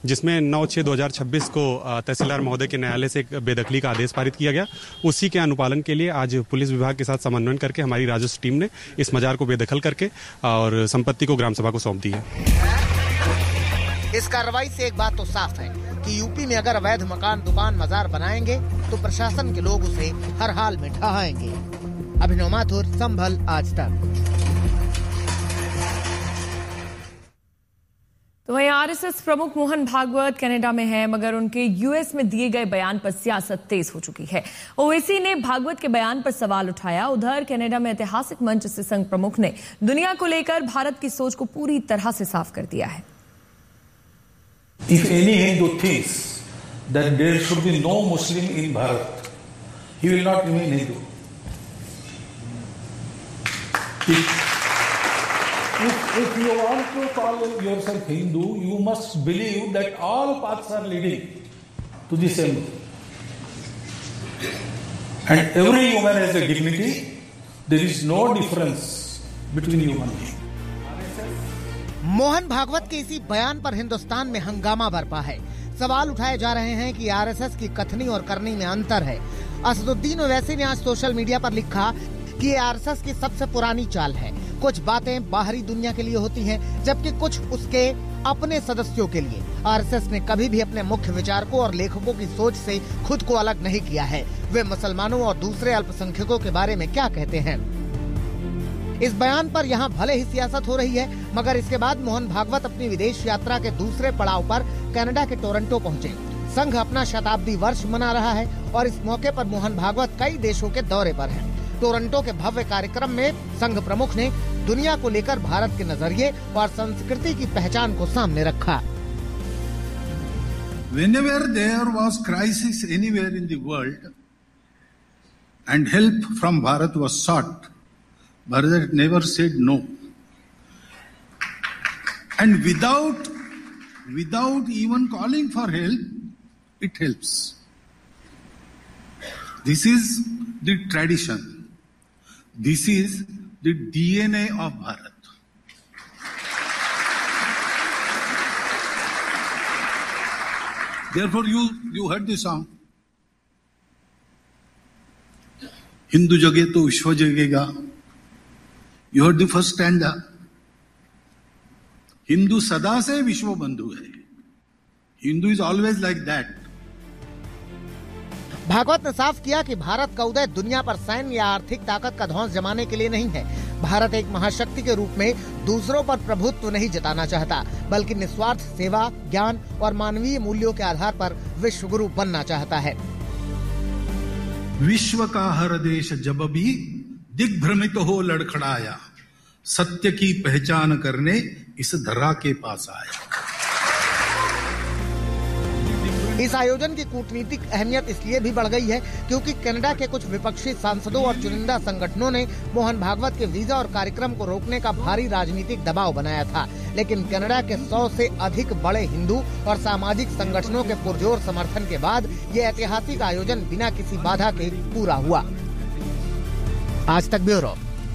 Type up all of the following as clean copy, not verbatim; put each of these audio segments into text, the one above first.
जिसमें 9/6/2026 को तहसीलदार महोदय के न्यायालय से एक बेदखली का आदेश पारित किया गया। उसी के अनुपालन के लिए आज पुलिस विभाग के साथ समन्वय करके हमारी राजस्व टीम ने इस मजार को बेदखल करके और संपत्ति को ग्राम सभा को सौंप दी है। इस कार्रवाई से एक बात तो साफ है कि यूपी में अगर अवैध मकान, दुकान, मजार बनाएंगे तो प्रशासन के लोग उसे हर हाल में ढहाएंगे। अभिनव माथुर, संभल, आज तक। तो वहीं आरएसएस प्रमुख मोहन भागवत कनाडा में हैं, मगर उनके यूएस में दिए गए बयान पर सियासत तेज हो चुकी है। ओवैसी ने भागवत के बयान पर सवाल उठाया। उधर कनाडा में ऐतिहासिक मंच से संघ प्रमुख ने दुनिया को लेकर भारत की सोच को पूरी तरह से साफ कर दिया है। If any Hindu thinks that there should be no Muslim in Bharat, he will not remain Hindu. If you want to call yourself Hindu, you must believe that all paths are leading to the same. And every human has a dignity. There is no difference between human beings. Mohan Bhagwat के इसी बयान पर हिंदुस्तान में हंगामा बरपा है। सवाल उठाए जा रहे हैं कि आरएसएस की कथनी और करनी में अंतर है। असदुद्दीन ओवैसी ने आज सोशल मीडिया पर लिखा कि ये आरएसएस की सबसे पुरानी चाल है। कुछ बातें बाहरी दुनिया के लिए होती हैं, जबकि कुछ उसके अपने सदस्यों के लिए। आरएसएस ने कभी भी अपने मुख्य विचारकों और लेखकों की सोच से खुद को अलग नहीं किया है। वे मुसलमानों और दूसरे अल्पसंख्यकों के बारे में क्या कहते हैं। इस बयान पर यहाँ भले ही सियासत हो रही है, मगर इसके बाद मोहन भागवत अपनी विदेश यात्रा के दूसरे पड़ाव पर कनाडा के टोरंटो पहुँचे। संघ अपना शताब्दी वर्ष मना रहा है और इस मौके पर मोहन भागवत कई देशों के दौरे पर हैं। टोरंटो के भव्य कार्यक्रम में संघ प्रमुख ने दुनिया को लेकर भारत के नजरिए और संस्कृति की पहचान को सामने रखा। Whenever there was crisis anywhere in the world and help from Bharat was sought, Bharat never said no. And without even calling for help, it helps. This is the tradition. This is the DNA of Bharat. Therefore, you heard the song. Hindu jage to Vishwa jagega. You heard the first stanza. Hindu sada se Vishwa bandhu hai. Hindu is always like that. Bhagavat ने साफ किया कि भारत का उदय दुनिया पर सैन्य या आर्थिक ताकत का ध्वंस जमाने के लिए नहीं है। भारत एक महाशक्ति के रूप में दूसरों पर प्रभुत्व नहीं जताना चाहता, बल्कि निस्वार्थ सेवा, ज्ञान और मानवीय मूल्यों के आधार पर विश्व गुरु बनना चाहता है। विश्व का हर देश जब भी दिग्भ्रमित हो लड़खड़ाया, सत्य की पहचान करने इस धरा के पास आया। इस आयोजन की कूटनीतिक अहमियत इसलिए भी बढ़ गई है क्योंकि कनाडा के कुछ विपक्षी सांसदों और चुनिंदा संगठनों ने मोहन भागवत के वीजा और कार्यक्रम को रोकने का भारी राजनीतिक दबाव बनाया था। लेकिन कनाडा के 100 से अधिक बड़े हिंदू और सामाजिक संगठनों के पुरजोर समर्थन के बाद ये ऐतिहासिक आयोजन बिना किसी बाधा के पूरा हुआ। आज तक ब्यूरो।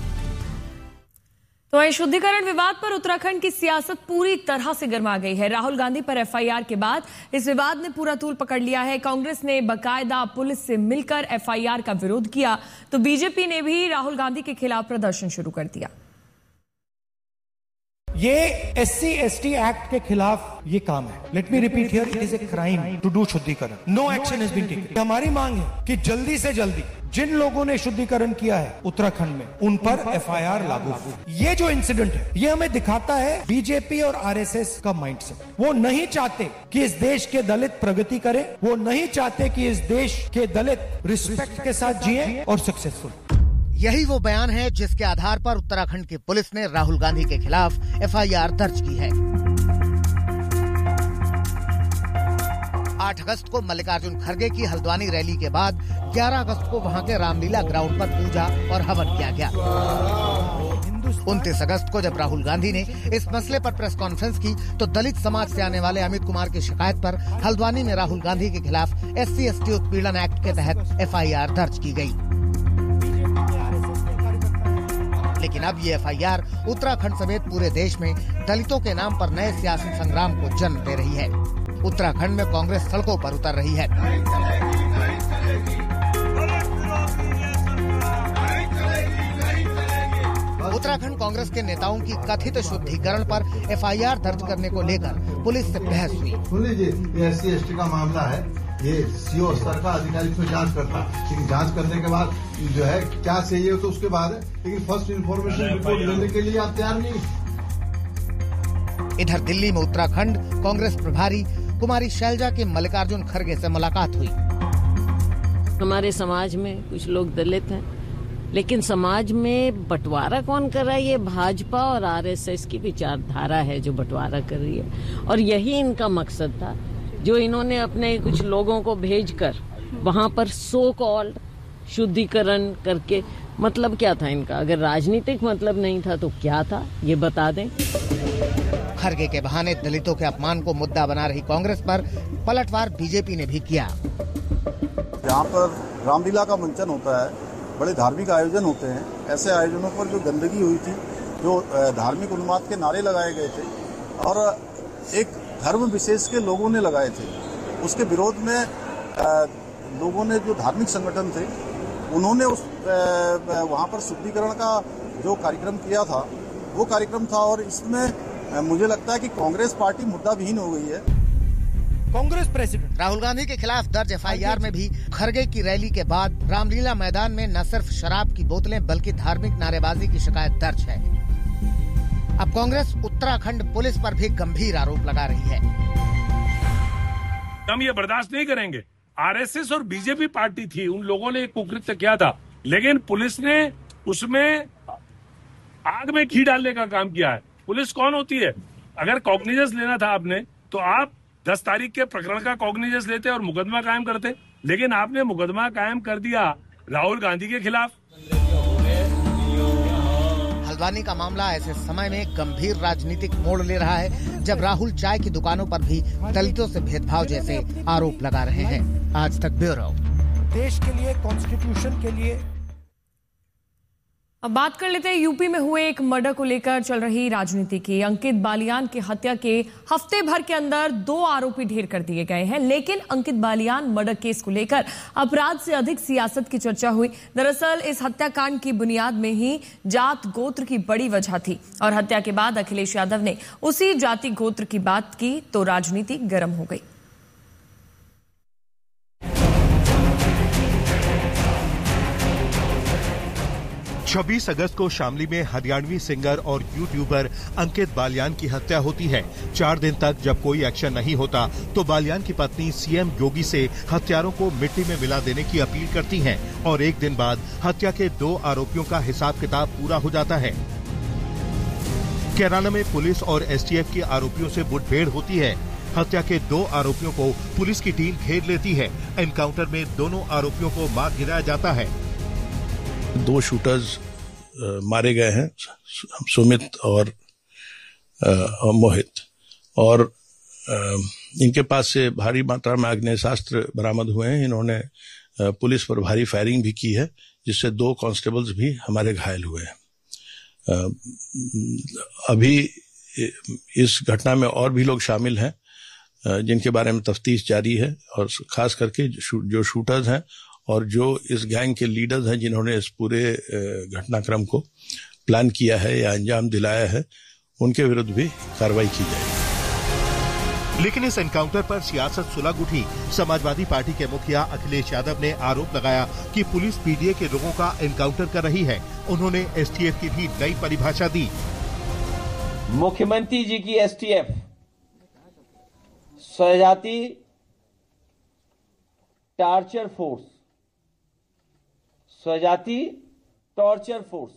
तो शुद्धिकरण विवाद पर उत्तराखंड की सियासत पूरी तरह से गर्मा गई है। राहुल गांधी पर एफआईआर के बाद इस विवाद ने पूरा तूल पकड़ लिया है। कांग्रेस ने बकायदा पुलिस से मिलकर एफआईआर का विरोध किया, तो बीजेपी ने भी राहुल गांधी के खिलाफ प्रदर्शन शुरू कर दिया। ये SC/ST एक्ट के खिलाफ ये काम है। Let me repeat here, it is a crime to do शुद्धिकरण। No action has been taken. हमारी मांग है कि जल्दी से जल्दी जिन लोगों ने शुद्धिकरण किया है उत्तराखंड में, उन पर एफआईआर लागू हो। ये जो इंसिडेंट है, ये हमें दिखाता है बीजेपी और आरएसएस का माइंडसेट। वो नहीं चाहते कि इस देश के दलित प्रगति करें, वो नहीं चाहते कि इस देश के दलित रिस्पेक्ट के साथ जिए और सक्सेसफुल। यही वो बयान है जिसके आधार पर उत्तराखंड की पुलिस ने राहुल गांधी के खिलाफ एफआईआर दर्ज की है। 8 अगस्त को मल्लिकार्जुन खड़गे की हल्द्वानी रैली के बाद 11 अगस्त को वहां के रामलीला ग्राउंड पर पूजा और हवन किया गया। 29 अगस्त को जब राहुल गांधी ने इस मसले पर प्रेस कॉन्फ्रेंस की, तो दलित समाज से आने वाले अमित कुमार की शिकायत पर हल्द्वानी में राहुल गांधी के खिलाफ SC/ST उत्पीड़न एक्ट के तहत एफआईआर दर्ज की गई। लेकिन अब ये एफआईआर उत्तराखंड समेत पूरे देश में दलितों के नाम पर नए सियासी संग्राम को जन्म दे रही है। उत्तराखंड में कांग्रेस सड़कों पर उतर रही है। उत्तराखंड कांग्रेस के नेताओं की कथित शुद्धिकरण पर एफआईआर दर्ज करने को लेकर पुलिस से बहस हुई। ये SC/ST का मामला है, ये सीओ स्तर का अधिकारी इसमें जांच करता है, लेकिन जांच करने के बाद जो है क्या चाहिए तो उसके बाद है, लेकिन फर्स्ट इन्फॉर्मेशन रिपोर्ट देने के लिए आप तैयार नहीं। इधर दिल्ली में उत्तराखंड कांग्रेस प्रभारी कुमारी शैलजा के मल्लिकार्जुन खड़गे से मुलाकात हुई। हमारे समाज में कुछ लोग दलित हैं, लेकिन समाज में बंटवारा कौन कर रहा है? ये भाजपा और RSS की विचारधारा है जो बंटवारा कर रही है, और यही इनका मकसद था जो इन्होंने अपने कुछ लोगों को भेजकर वहां पर सो कॉल्ड शुद्धिकरण करके। मतलब क्या था इनका? अगर राजनीतिक मतलब नहीं था तो क्या था, ये बता दें। खड़गे के बहाने दलितों के अपमान को मुद्दा बना रही कांग्रेस पर पलटवार बीजेपी ने भी किया। यहाँ पर रामलीला का मंचन होता है, बड़े धार्मिक आयोजन होते हैं, ऐसे आयोजनों पर जो गंदगी हुई थी, जो धार्मिक उन्माद के नारे लगाए गए थे और एक धर्म विशेष के लोगों ने लगाए थे, उसके विरोध में लोगों ने, जो धार्मिक संगठन थे, उन्होंने उस वहाँ पर शुद्धिकरण का जो कार्यक्रम किया था वो कार्यक्रम था। और इसमें मुझे लगता है कि कांग्रेस पार्टी मुद्दा विहीन हो गई है। कांग्रेस प्रेसिडेंट राहुल गांधी के खिलाफ दर्ज एफआईआर में भी खड़गे की रैली के बाद रामलीला मैदान में न सिर्फ शराब की बोतलें बल्कि धार्मिक नारेबाजी की शिकायत दर्ज है। अब कांग्रेस उत्तराखंड पुलिस पर भी गंभीर आरोप लगा रही है। हम ये बर्दाश्त नहीं करेंगे। RSS और बीजेपी पार्टी थी, उन लोगों ने कुकृत्य किया था, लेकिन पुलिस ने उसमें आग में घी डालने का काम किया है। पुलिस कौन होती है? अगर कॉग्निजेंस लेना था आपने तो आप 10 तारीख के प्रकरण का कॉग्निजेंस लेते और मुकदमा कायम करते, लेकिन आपने मुकदमा कायम कर दिया राहुल गांधी के खिलाफ। हल्द्वानी का मामला ऐसे समय में गंभीर राजनीतिक मोड़ ले रहा है जब राहुल चाय की दुकानों पर भी दलितों से भेदभाव जैसे आरोप लगा रहे हैं। आज तक ब्यूरो। देश के लिए, कॉन्स्टिट्यूशन के लिए। अब बात कर लेते हैं यूपी में हुए एक मर्डर को लेकर चल रही राजनीति की। अंकित बालियान की हत्या के हफ्ते भर के अंदर 2 आरोपी ढेर कर दिए गए हैं, लेकिन अंकित बालियान मर्डर केस को लेकर अपराध से अधिक सियासत की चर्चा हुई। दरअसल इस हत्याकांड की बुनियाद में ही जात गोत्र की बड़ी वजह थी और हत्या के बाद अखिलेश यादव ने उसी जाति गोत्र की बात की तो राजनीति गर्म हो गई। 26 अगस्त को शामली में हरियाणवी सिंगर और यूट्यूबर अंकित बालियान की हत्या होती है। 4 दिन तक जब कोई एक्शन नहीं होता तो बालियान की पत्नी सीएम योगी से हत्यारों को मिट्टी में मिला देने की अपील करती हैं और 1 दिन बाद हत्या के 2 आरोपियों का हिसाब किताब पूरा हो जाता है। कैराना में पुलिस और एसटीएफ के आरोपियों से मुठभेड़ होती है। हत्या के 2 आरोपियों को पुलिस की टीम घेर लेती है। एनकाउंटर में दोनों आरोपियों को मार गिराया जाता है। 2 शूटर्स मारे गए हैं, सुमित और मोहित, और इनके पास से भारी मात्रा में आग्नेयास्त्र बरामद हुए हैं। इन्होंने पुलिस पर भारी फायरिंग भी की है, जिससे 2 कांस्टेबल्स भी हमारे घायल हुए हैं। अभी इस घटना में और भी लोग शामिल हैं जिनके बारे में तफ्तीश जारी है, और खास करके जो शूटर्स हैं और जो इस गैंग के लीडर्स हैं जिन्होंने इस पूरे घटनाक्रम को प्लान किया है या अंजाम दिलाया है, उनके विरुद्ध भी कार्रवाई की जाएगी। लेकिन इस एनकाउंटर पर सियासत सुलग उठी। समाजवादी पार्टी के मुखिया अखिलेश यादव ने आरोप लगाया कि पुलिस पीडीए के लोगों का एनकाउंटर कर रही है। उन्होंने एसटीएफ की भी नई परिभाषा दी। मुख्यमंत्री जी की STF स्वजाति torture force, स्वजाति torture force,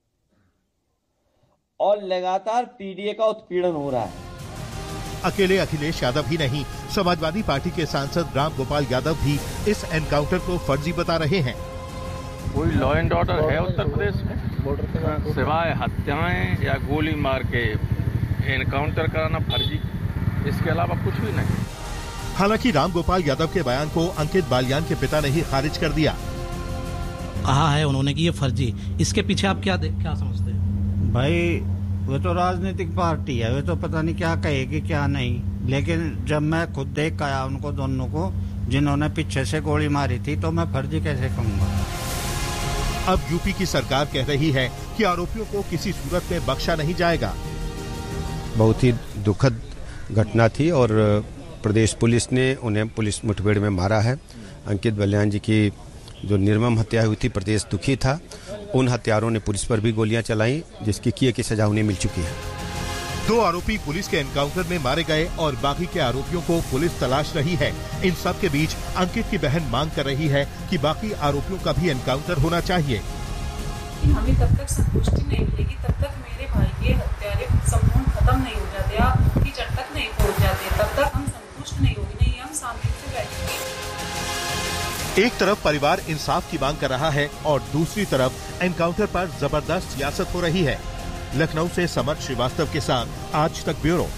और लगातार पीडीए का उत्पीड़न हो रहा है। अकेले अखिलेश यादव ही नहीं, समाजवादी पार्टी के सांसद राम गोपाल यादव भी इस एनकाउंटर को फर्जी बता रहे हैं। कोई लॉ एंड ऑर्डर है उत्तर प्रदेश में? सिवाय हत्याएं या गोली मार के एनकाउंटर कराना फर्जी, इसके अलावा कुछ भी नहीं। हालांकि राम गोपाल यादव के बयान को अंकित बालियान के पिता ने ही खारिज कर दिया। कहा है उन्होंने कि ये फर्जी, इसके पीछे आप क्या समझते हैं? भाई वो तो राजनीतिक पार्टी है, वे तो पता नहीं क्या कहेगी क्या नहीं, लेकिन जब मैं खुद देख आया उनको दोनों को जिन्होंने पीछे से गोली मारी थी, तो मैं फर्जी कैसे कहूँगा। अब यूपी की सरकार कह रही है कि आरोपियों को किसी सूरत में बख्शा नहीं जाएगा। बहुत ही दुखद घटना थी और प्रदेश पुलिस ने उन्हें पुलिस मुठभेड़ में मारा है। अंकित बालियान जी की जो निर्मम हत्या हुई थी, प्रदेश दुखी था। उन हत्यारों ने पुलिस पर भी गोलियां चलाई, जिसकी किए की सजा उन्हें मिल चुकी है। 2 आरोपी पुलिस के एनकाउंटर में मारे गए और बाकी के आरोपियों को पुलिस तलाश रही है। इन सब के बीच अंकित की बहन मांग कर रही है कि बाकी आरोपियों का भी एनकाउंटर होना चाहिए। हमें तब तक संतुष्टि नहीं मिलेगी, तब तक मेरे भाई के हत्यारे संपूर्ण खत्म नहीं हो जाते, आप उनकी जड़ तक नहीं पहुंच जाते, तब तक हम संतुष्ट नहीं होंगे, नहीं हम शांति से बैठेंगे। एक तरफ परिवार इंसाफ की मांग कर रहा है और दूसरी तरफ एनकाउंटर पर जबरदस्त सियासत हो रही है। लखनऊ से समर श्रीवास्तव के साथ आज तक ब्यूरो।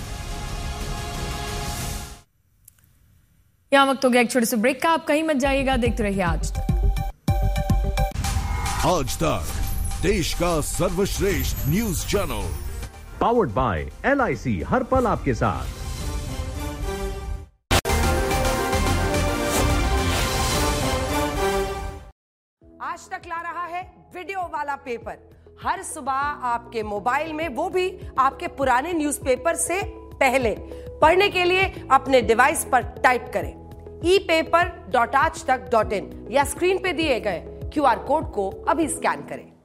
यहाँ वक्त हो गया एक छोटे से ब्रेक का, आप कहीं मत जाइएगा, देखते रहिए आज तक। आज तक देश का सर्वश्रेष्ठ news channel, powered by LIC, हर पल आपके साथ। आज तक ला रहा है वीडियो वाला पेपर हर सुबह आपके मोबाइल में, वो भी आपके पुराने न्यूज़पेपर से पहले। पढ़ने के लिए अपने डिवाइस पर टाइप करें epaper.aajtak.in या स्क्रीन पे दिए गए QR कोड को अभी स्कैन करें।